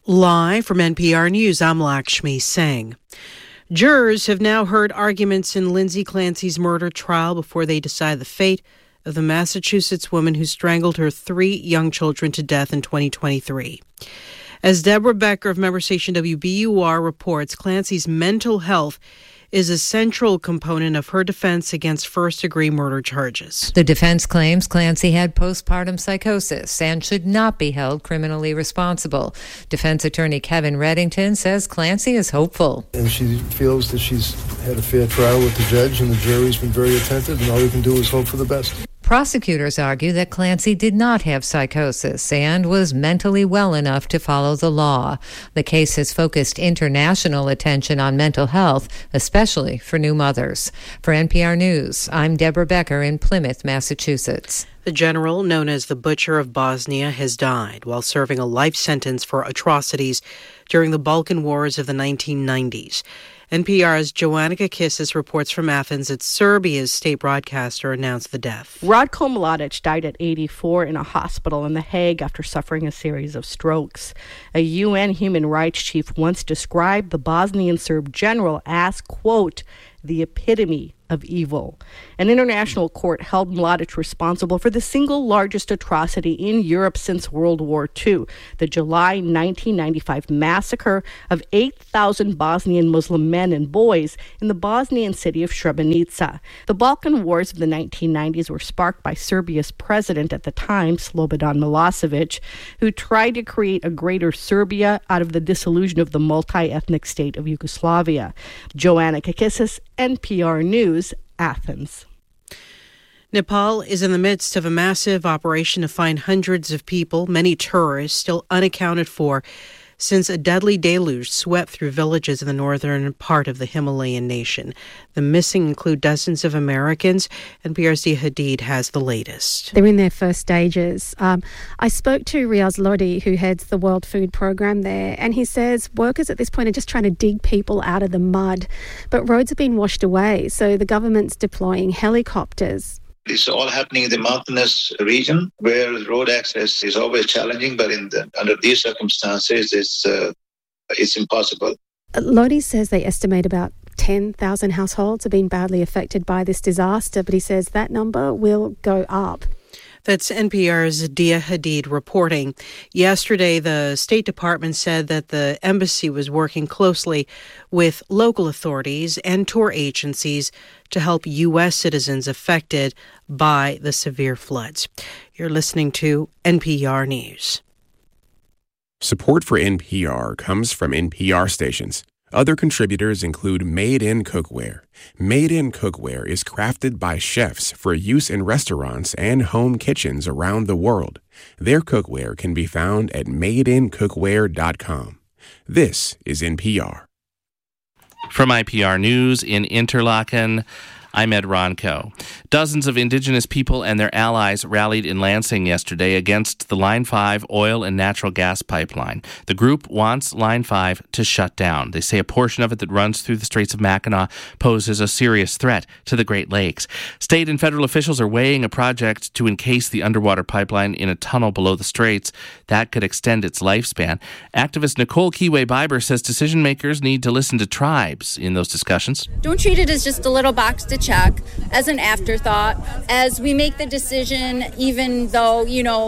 Live from NPR News, I'm Lakshmi Singh. Jurors have now heard arguments in Lindsay Clancy's murder trial before they decide the fate of the Massachusetts woman who strangled her 3 young children to death in 2023. As Deborah Becker of member station WBUR reports, Clancy's mental health is a central component of her defense against first-degree murder charges. The defense claims Clancy had postpartum psychosis and should not be held criminally responsible. Defense attorney Kevin Reddington says Clancy is hopeful. And she feels that she's had a fair trial with the judge, and the jury's been very attentive, and all we can do is hope for the best. Prosecutors argue that Clancy did not have psychosis and was mentally well enough to follow the law. The case has focused international attention on mental health, especially for new mothers. For NPR News, I'm Deborah Becker in Plymouth, Massachusetts. The general, known as the Butcher of Bosnia, has died while serving a life sentence for atrocities during the Balkan Wars of the 1990s. NPR's Joanna Kakissis reports from Athens that Serbia's state broadcaster announced the death. Ratko Mladic died at 84 in a hospital in The Hague after suffering a series of strokes. A UN human rights chief once described the Bosnian Serb general as, quote, the epitome of evil. An international court held Mladic responsible for the single largest atrocity in Europe since World War II, the July 1995 massacre of 8,000 Bosnian Muslim men and boys in the Bosnian city of Srebrenica. The Balkan Wars of the 1990s were sparked by Serbia's president at the time, Slobodan Milosevic, who tried to create a greater Serbia out of the dissolution of the multi-ethnic state of Yugoslavia. Joanna Kakissis, NPR News, Athens. Nepal is in the midst of a massive operation to find hundreds of people, many tourists, still unaccounted for since a deadly deluge swept through villages in the northern part of the Himalayan nation. The missing include dozens of Americans. NPR's Dia Hadid has the latest. They're in their first stages. I spoke to Riaz Lodi, who heads the World Food Programme there, and he says workers at this point are just trying to dig people out of the mud. But roads have been washed away, so the government's deploying helicopters. It's all happening in the mountainous region where road access is always challenging, but under these circumstances, it's impossible. Lodi says they estimate about 10,000 households have been badly affected by this disaster, but he says that number will go up. That's NPR's Dia Hadid reporting. Yesterday, the State Department said that the embassy was working closely with local authorities and tour agencies to help U.S. citizens affected by the severe floods. You're listening to NPR News. Support for NPR comes from NPR stations. Other contributors include Made in Cookware. Made in Cookware is crafted by chefs for use in restaurants and home kitchens around the world. Their cookware can be found at madeincookware.com. This is NPR. From IPR News in Interlaken, I'm Ed Ronco. Dozens of Indigenous people and their allies rallied in Lansing yesterday against the Line 5 oil and natural gas pipeline. The group wants Line 5 to shut down. They say a portion of it that runs through the Straits of Mackinac poses a serious threat to the Great Lakes. State and federal officials are weighing a project to encase the underwater pipeline in a tunnel below the Straits. That could extend its lifespan. Activist Nicole Kiwe-Biber says decision makers need to listen to tribes in those discussions. Don't treat it as just a little box to check, as an afterthought, as we make the decision, even though,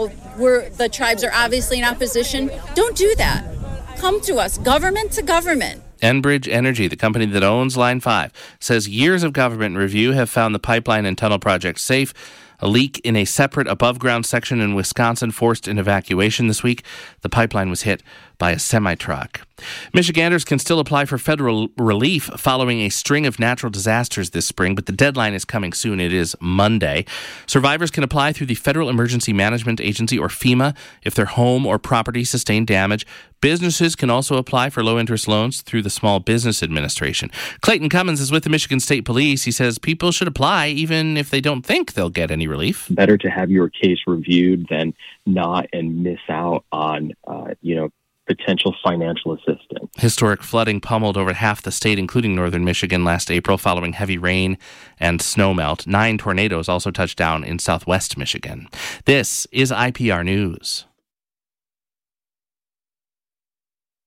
the tribes are obviously in opposition. Don't do that. Come to us, government to government. Enbridge Energy, the company that owns Line 5, says years of government review have found the pipeline and tunnel project safe. A leak in a separate above-ground section in Wisconsin forced an evacuation this week. The pipeline was hit by a semi-truck. Michiganders can still apply for federal relief following a string of natural disasters this spring, but the deadline is coming soon. It is Monday. Survivors can apply through the Federal Emergency Management Agency, or FEMA, if their home or property sustained damage. Businesses can also apply for low-interest loans through the Small Business Administration. Clayton Cummins is with the Michigan State Police. He says people should apply even if they don't think they'll get any relief. Better to have your case reviewed than not and miss out on, potential financial assistance. Historic flooding pummeled over half the state, including northern Michigan, last April following heavy rain and snowmelt. 9 tornadoes also touched down in southwest Michigan. This is IPR News.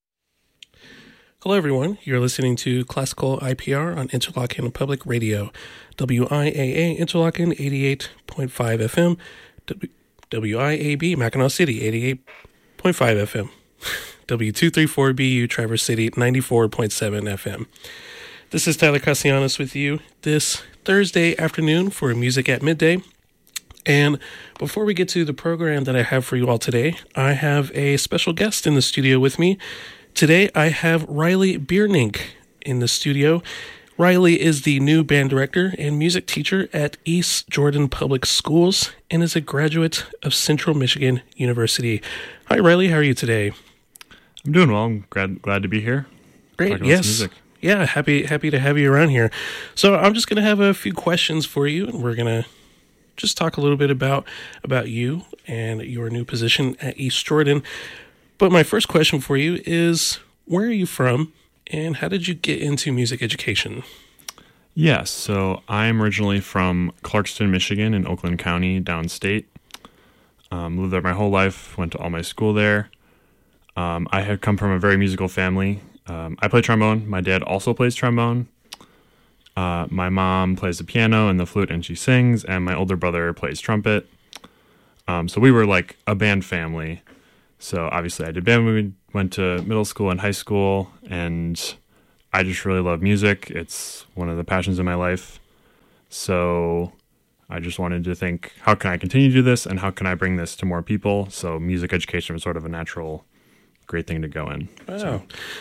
Hello, everyone. You're listening to Classical IPR on Interlochen Public Radio, WIAA Interlochen 88.5 FM, WIAB Mackinac City 88.5 FM, W234BU Traverse City 94.7 FM. This is Tyler Castellanos with you this Thursday afternoon for Music at Midday. And before we get to the program that I have for you all today, I have a special guest in the studio with me. Today, I have Riley Bierning in the studio. Riley is the new band director and music teacher at East Jordan Public Schools and is a graduate of Central Michigan University. Hi, Riley. How are you today? I'm doing well. I'm glad to be here. Great. Yes. Music. Yeah, happy to have you around here. So I'm just going to have a few questions for you, and we're going to just talk a little bit about you and your new position at East Jordan. But my first question for you is, where are you from, and how did you get into music education? Yes, so I'm originally from Clarkston, Michigan, in Oakland County, downstate. Lived there my whole life, went to all my school there. I had come from a very musical family. I play trombone. My dad also plays trombone. My mom plays the piano and the flute, and she sings, and my older brother plays trumpet. So we were like a band family. So obviously I did band when we went to middle school and high school, and I just really love music. It's one of the passions in my life. So I just wanted to think, how can I continue to do this, and how can I bring this to more people? So music education was sort of a natural, great thing to go in. Wow.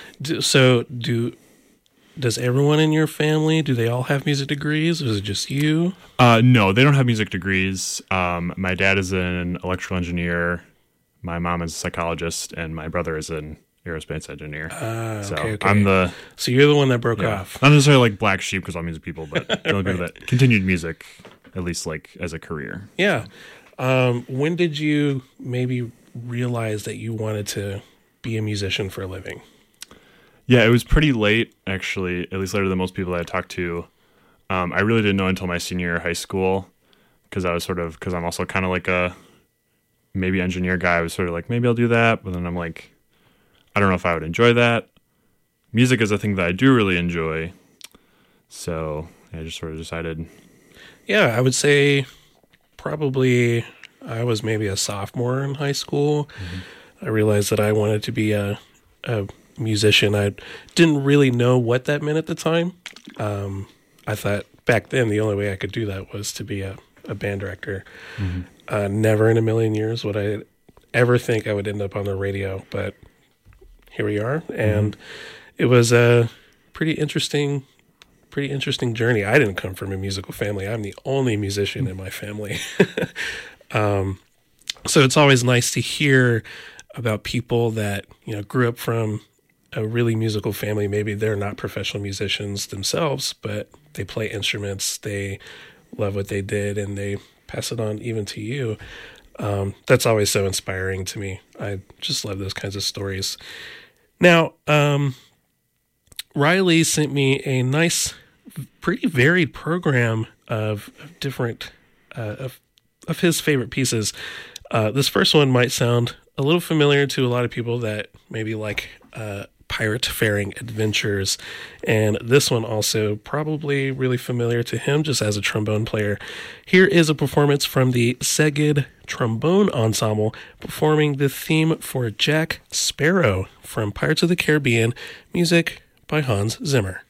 Does everyone in your family, do they all have music degrees, or is it just you? No, they don't have music degrees. My dad is an electrical engineer. My mom is a psychologist, and my brother is an aerospace engineer. Okay. So you're the one that broke off. Not necessarily like black sheep because all music people, but the only people that continued music, at least like as a career. Yeah. When did you maybe realize that you wanted to be a musician for a living? Yeah, it was pretty late, actually, at least later than most people that I talked to. I really didn't know until my senior year of high school, because I'm also kind of like a maybe engineer guy. I was sort of like, maybe I'll do that, but then I'm like, I don't know if I would enjoy that. Music is a thing that I do really enjoy, so I just sort of decided. Yeah, I would say probably I was maybe a sophomore in high school. Mm-hmm. I realized that I wanted to be a musician. I didn't really know what that meant at the time. I thought back then the only way I could do that was to be a band director. Mm-hmm. Never in a million years would I ever think I would end up on the radio, but here we are. And it was a pretty interesting journey. I didn't come from a musical family. I'm the only musician in my family. So it's always nice to hear about people that, grew up from a really musical family. Maybe they're not professional musicians themselves, but they play instruments. They love what they did, and they pass it on even to you. That's always so inspiring to me. I just love those kinds of stories. Now, Riley sent me a nice, pretty varied program of different of his favorite pieces. This first one might sound a little familiar to a lot of people that maybe like pirate faring adventures, and this one also probably really familiar to him just as a trombone player. Here is a performance from the Szeged Trombone Ensemble performing the theme for Jack Sparrow from Pirates of the Caribbean, music by Hans Zimmer.